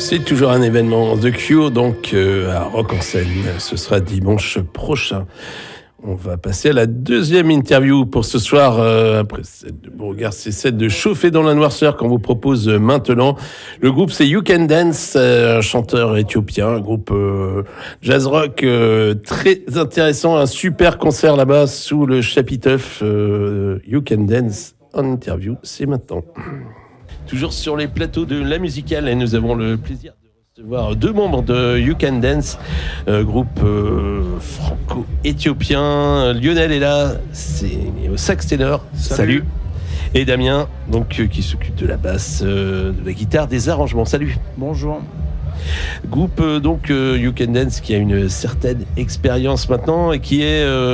C'est toujours un événement The Cure, donc à Rock en Seine. Ce sera dimanche prochain. On va passer à la deuxième interview pour ce soir. Après cette de Beauregard, c'est celle de Chauffer dans la noirceur qu'on vous propose maintenant. Le groupe, c'est You Can Dance, un chanteur éthiopien, un groupe jazz rock très intéressant. Un super concert là-bas sous le chapiteau. You Can Dance en interview, c'est maintenant. Toujours sur les plateaux de La Musicale, et nous avons le plaisir de recevoir deux membres de You Can Dance, groupe franco-éthiopien. Lionel est là, c'est au sax ténor. Salut. Et Damien, donc qui s'occupe de la basse, de la guitare, des arrangements. Salut. Bonjour. Groupe You Can Dance qui a une certaine expérience maintenant et qui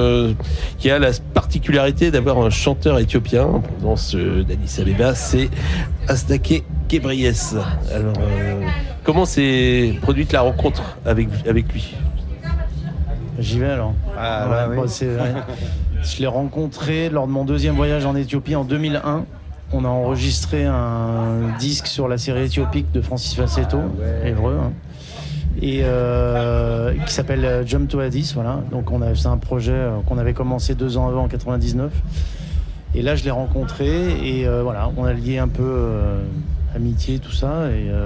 a la particularité d'avoir un chanteur éthiopien en provenance d'Addis Abeba, c'est Asnake Ghebreyesus. Alors comment s'est produite la rencontre avec lui? J'y vais alors. Oui. Bon, c'est vrai. Je l'ai rencontré lors de mon deuxième voyage en Éthiopie en 2001. On a enregistré un disque sur la série éthiopique de Francis Falsetto, Évreux, et qui s'appelle Jump to Addis. Voilà. Donc c'est un projet qu'on avait commencé 2 ans avant, en 99. Et là, je l'ai rencontré et voilà, on a lié un peu amitié, tout ça.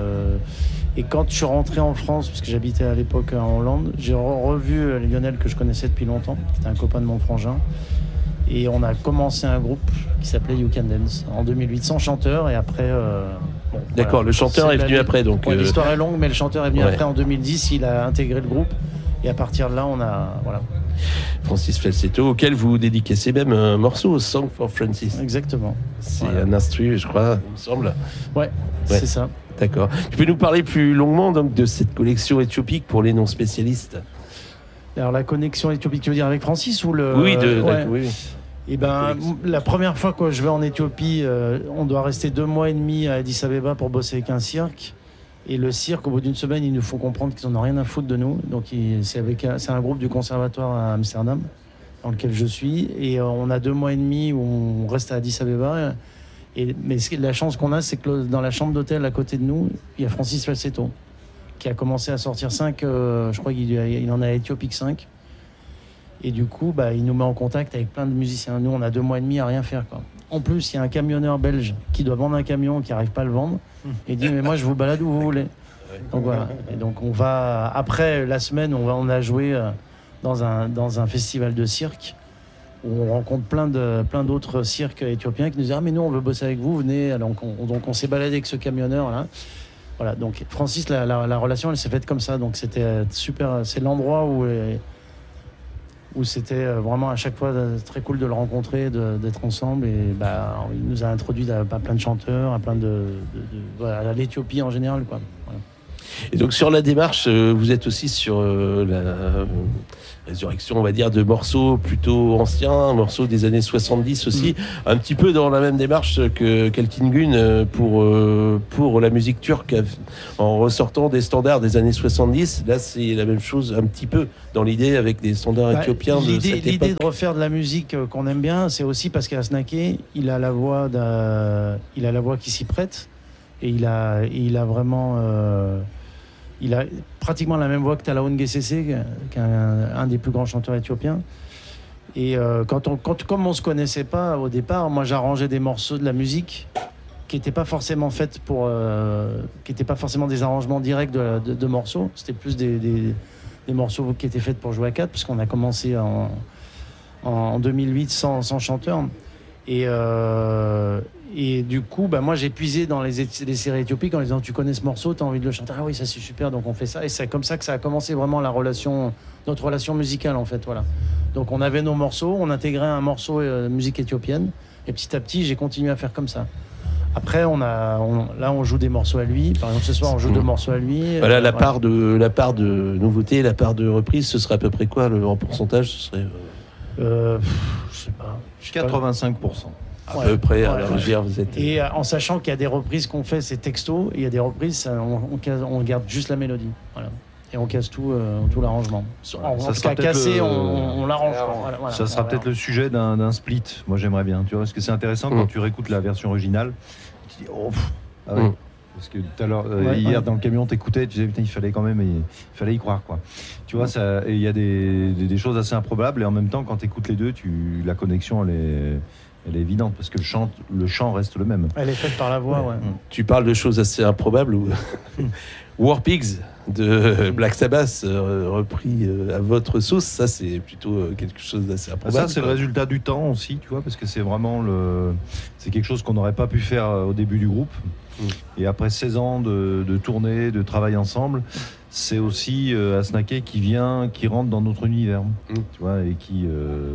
Et quand je suis rentré en France, parce que j'habitais à l'époque en Hollande, j'ai revu Lionel que je connaissais depuis longtemps, qui était un copain de mon frangin. Et on a commencé un groupe qui s'appelait You Can Dance en 2008 sans chanteur et après... D'accord, voilà. Le chanteur est venu après donc... Ouais, l'histoire est longue mais le chanteur est venu après en 2010, il a intégré le groupe et à partir de là on a... Voilà. Francis Falsetto, auquel vous dédicacez même un morceau, Song for Francis. Exactement. C'est un instru, je crois, il me semble. Ouais, c'est ça. D'accord. Tu peux nous parler plus longuement donc, de cette collection éthiopique pour les non-spécialistes? Alors la connexion éthiopique, tu veux dire avec Francis ou le... Oui, oui. Et la première fois que je vais en Éthiopie, on doit rester 2 mois et demi à Addis Abeba pour bosser avec un cirque. Et le cirque, au bout d'une semaine, ils nous font comprendre qu'ils n'en ont rien à foutre de nous. Donc c'est un groupe du conservatoire à Amsterdam, dans lequel je suis. Et on a 2 mois et demi où on reste à Addis Abeba. Mais la chance qu'on a, c'est que dans la chambre d'hôtel à côté de nous, il y a Francis Falsetto, qui a commencé à sortir 5, je crois qu'il en a éthiopique 5. Et du coup, il nous met en contact avec plein de musiciens. Nous, on a 2 mois et demi à rien faire, quoi. En plus, il y a un camionneur belge qui doit vendre un camion, qui n'arrive pas à le vendre. Et il dit, mais moi, je vous balade où vous voulez. Donc voilà. Et donc, on va, après la semaine, on a joué dans un festival de cirque où on rencontre plein d'autres cirques éthiopiens qui nous disent, ah, mais nous, on veut bosser avec vous, venez. Alors, donc, on s'est baladé avec ce camionneur-là. Voilà. Donc, Francis, la relation, elle s'est faite comme ça. Donc, c'était super. C'est l'endroit où c'était vraiment à chaque fois très cool de le rencontrer, d'être ensemble. Et il nous a introduit à plein de chanteurs, à plein à l'Éthiopie en général, quoi. Voilà. Et donc sur la démarche, vous êtes aussi sur la résurrection, on va dire, de morceaux plutôt anciens, morceaux des années 70 aussi, un petit peu dans la même démarche que Kelkin Gün pour la musique turque, en ressortant des standards des années 70. Là, c'est la même chose un petit peu dans l'idée avec des standards éthiopiens de cette époque. L'idée de refaire de la musique qu'on aime bien, c'est aussi parce qu'Asnake, il a la voix qui s'y prête et il a vraiment... il a pratiquement la même voix que Talaon Gessese, qui est un des plus grands chanteurs éthiopiens. Et comme on ne se connaissait pas au départ, moi j'arrangeais des morceaux de la musique qui n'étaient pas forcément faites qui n'étaient pas forcément des arrangements directs de morceaux. C'était plus des morceaux qui étaient faits pour jouer à 4, puisqu'on a commencé en 2008 sans chanteur. Et du coup, moi j'ai puisé dans les séries éthiopiques en disant, tu connais ce morceau, tu as envie de le chanter? Ah oui, ça c'est super, donc on fait ça. Et c'est comme ça que ça a commencé vraiment notre relation musicale en fait. Voilà. Donc on avait nos morceaux, on intégrait un morceau musique éthiopienne, et petit à petit j'ai continué à faire comme ça. Après, là on joue des morceaux à lui. Par exemple, ce soir on joue 2 morceaux à lui. Voilà, la part de nouveauté, la part de reprise, ce serait à peu près quoi en pourcentage? Ce serait je sais pas. 85%. À peu près, à la rivière, vous êtes... Et en sachant qu'il y a des reprises qu'on fait, c'est texto, et il y a des reprises, on garde juste la mélodie. Voilà. Et on casse tout l'arrangement. En tout cas, cassé, on l'arrange. Voilà, ça sera peut-être le sujet d'un split. Moi, j'aimerais bien. Tu vois, parce que c'est intéressant quand tu réécoutes la version originale. Tu dis, Parce que tout à l'heure, hier dans le camion, t'écoutais, tu disais putain, il fallait y croire, quoi. Tu vois, il y a des choses assez improbables, et en même temps, quand t'écoutes les deux, la connexion, elle est évidente, parce que le chant reste le même. Elle est faite par la voix, ouais. Tu parles de choses assez improbables ou War Pigs de Black Sabbath repris à votre sauce, ça c'est plutôt quelque chose d'assez improbable. Ça c'est le résultat du temps aussi, tu vois, parce que c'est vraiment c'est quelque chose qu'on n'aurait pas pu faire au début du groupe. Et après 16 ans de tournée, de travail ensemble, c'est aussi Asnaquet qui rentre dans notre univers, tu vois, et qui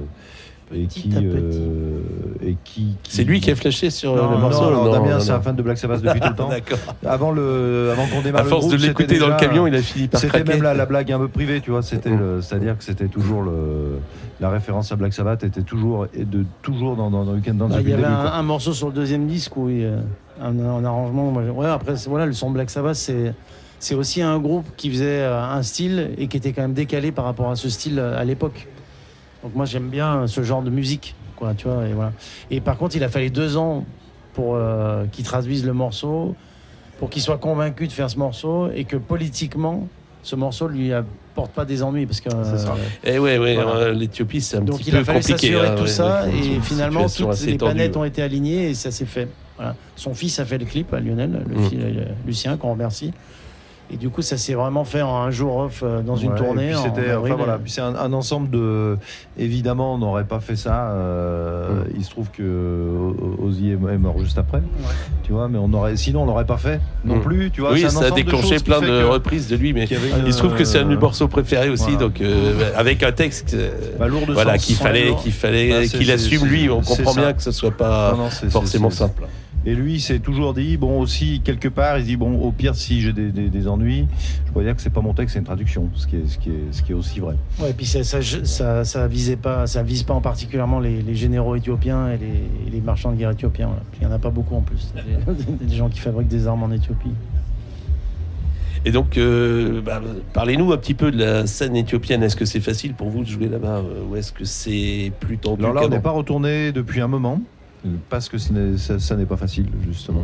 c'est lui qui a flashé sur le morceau. Non, Damien, c'est un fan de Black Sabbath depuis tout le temps. D'accord. Avant qu'on démarre le groupe, à force de l'écouter dans le camion, il a fini par craquer. C'était même la blague un peu privée, tu vois. C'est-à-dire que c'était toujours la référence à Black Sabbath était toujours dans Weekend Dance. Il y avait un morceau sur le deuxième disque où un arrangement. Après, voilà, le son de Black Sabbath, c'est aussi un groupe qui faisait un style et qui était quand même décalé par rapport à ce style à l'époque. Donc moi j'aime bien ce genre de musique, quoi, tu vois, et voilà. Et par contre il a fallu 2 ans pour qu'il traduise le morceau, pour qu'il soit convaincu de faire ce morceau, et que politiquement ce morceau lui apporte pas des ennuis, parce que voilà. L'Éthiopie c'est un donc petit peu compliqué. Donc il a fallu s'assurer de tout ça, et finalement toutes les tendue, planètes ont été alignées et ça s'est fait. Voilà. Son fils a fait le clip, Lionel, fils, Lucien, qu'on remercie. Et du coup, ça s'est vraiment fait en un jour off dans une tournée. Puis c'est un ensemble de. Évidemment, on n'aurait pas fait ça. Il se trouve que Ozzy est mort juste après. Tu vois, mais sinon, on l'aurait pas fait non plus. Tu vois, oui, ça a déclenché plein de reprises de lui, mais il se trouve que c'est un de mes morceaux préférés aussi. Donc, avec un texte, voilà, qu'il fallait qu'il assume lui. On comprend bien que ce soit pas forcément simple. Et lui, il s'est toujours dit, bon, aussi, quelque part, il dit, bon, au pire, si j'ai des ennuis, je pourrais dire que c'est pas mon texte, c'est une traduction, ce qui est aussi vrai. Ouais, et puis ça vise pas en particulièrement les généraux éthiopiens et les marchands de guerre éthiopiens. Voilà. Il y en a pas beaucoup en plus. Des gens qui fabriquent des armes en Éthiopie. Et donc, parlez-nous un petit peu de la scène éthiopienne. Est-ce que c'est facile pour vous de jouer là-bas, ou est-ce que c'est plus tendu? Alors là, on n'est pas retourné depuis un moment. Parce que ça n'est pas facile, justement.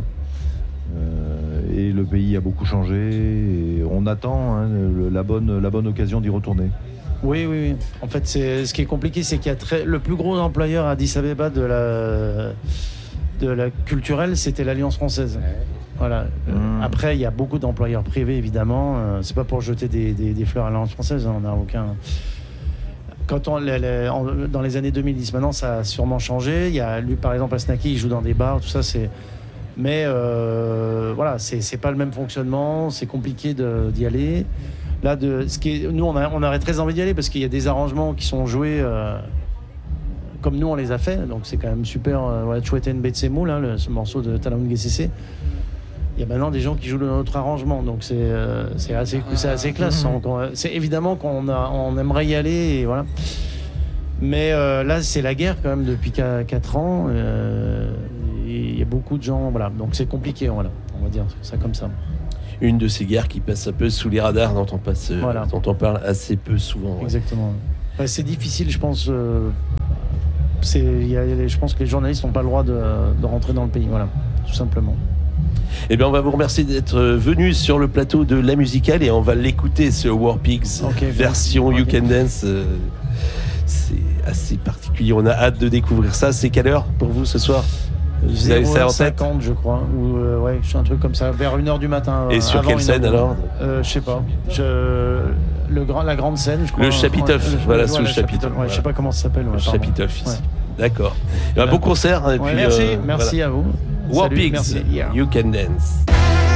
Et le pays a beaucoup changé. Et on attend la bonne occasion d'y retourner. Oui. En fait, ce qui est compliqué, c'est qu'il y a le plus gros employeur à Addis Abeba de la culturelle, c'était l'Alliance française. Voilà. Après, il y a beaucoup d'employeurs privés, évidemment. C'est pas pour jeter des fleurs à l'Alliance française. On n'a aucun... Dans les années 2010, maintenant ça a sûrement changé. Il y a lui, par exemple, Asnaquet, il joue dans des bars, tout ça, mais voilà, c'est pas le même fonctionnement, c'est compliqué d'y aller. Là, nous, on aurait très envie d'y aller parce qu'il y a des arrangements qui sont joués comme nous on les a fait, donc c'est quand même super. Chouetten Betsemou, ce morceau de Talaoun GCC. Il y a maintenant des gens qui jouent de notre arrangement, donc c'est assez classe. C'est évidemment qu'on aimerait y aller, et voilà. Mais là, c'est la guerre quand même depuis 4 ans. Il y a beaucoup de gens, voilà. Donc c'est compliqué, voilà. On va dire ça comme ça. Une de ces guerres qui passe un peu sous les radars, dont on parle assez peu souvent. Ouais. Exactement. C'est difficile, je pense. Je pense que les journalistes n'ont pas le droit de rentrer dans le pays, voilà, tout simplement. Eh bien, on va vous remercier d'être venu sur le plateau de La Musicale et on va l'écouter, ce War Pigs version You Can Dance. C'est assez particulier. On a hâte de découvrir ça. C'est quelle heure pour vous ce soir? Vous avez ça en tête? 50, je crois. Ou je suis un truc comme ça, vers 1h du matin. Et sur quelle scène alors? Je sais pas. La grande scène, je crois. Le Chapiteau, voilà, sous le Chapiteau. Ouais, je sais pas comment ça s'appelle. Le Chapiteau ici. Ouais. D'accord. Un bon concert. Et puis, merci à vous. War Pigs, You Can Dance.